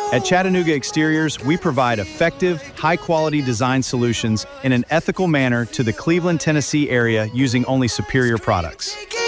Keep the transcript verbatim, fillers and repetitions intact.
At Chattanooga Exteriors, we provide effective, high-quality design solutions in an ethical manner to the Cleveland, Tennessee area using only superior products.